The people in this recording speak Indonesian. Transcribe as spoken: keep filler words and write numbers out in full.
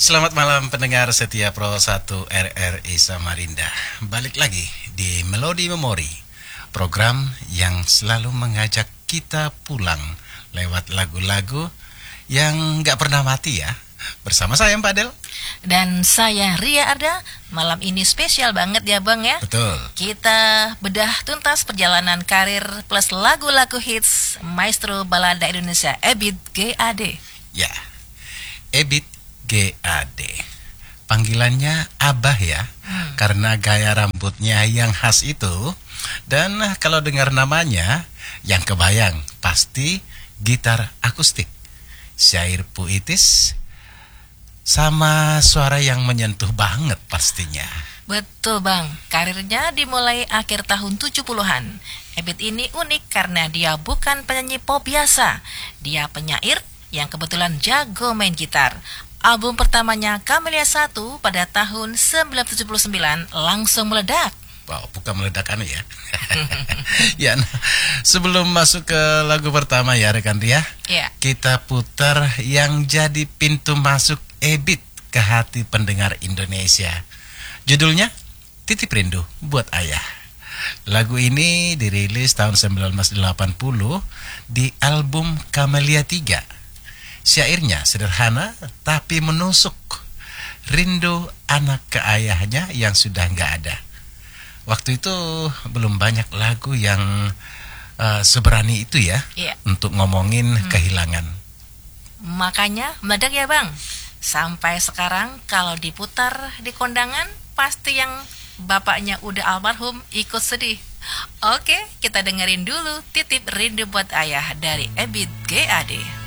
Selamat malam pendengar setia Pro satu R R I Samarinda. Balik lagi di Melodi Memori, program yang selalu mengajak kita pulang lewat lagu-lagu yang gak pernah mati ya. Bersama saya Pak Del. Dan saya Ria Arda. Malam ini spesial banget ya Bang ya. Betul. Kita bedah tuntas perjalanan karir plus lagu-lagu hits Maestro Balada Indonesia Ebit G A D. Ya, Ebit G A D. Panggilannya Abah ya, hmm. karena gaya rambutnya yang khas itu. Dan kalau dengar namanya, yang kebayang pasti gitar akustik, syair puitis, sama suara yang menyentuh banget pastinya. Betul Bang, karirnya dimulai akhir tahun tujuh puluhan. Ebit ini unik karena dia bukan penyanyi pop biasa. Dia penyair yang kebetulan jago main gitar. Album pertamanya Camellia satu pada tahun sembilan belas tujuh puluh sembilan langsung meledak. Wow, bukan meledak anu ya. Ya, nah, sebelum masuk ke lagu pertama ya rekan Ria, ya. Kita putar yang jadi pintu masuk Ebit ke hati pendengar Indonesia. Judulnya Titip Rindu Buat Ayah. Lagu ini dirilis tahun sembilan belas delapan puluh di album Camellia tiga. Syairnya sederhana tapi menusuk, rindu anak ke ayahnya yang sudah nggak ada. Waktu itu belum banyak lagu yang uh, seberani itu ya, ya. untuk ngomongin hmm. kehilangan. Makanya meledak ya Bang. Sampai sekarang kalau diputar di kondangan pasti yang bapaknya udah almarhum ikut sedih. Oke, kita dengerin dulu Titip Rindu Buat Ayah dari Ebit G A D.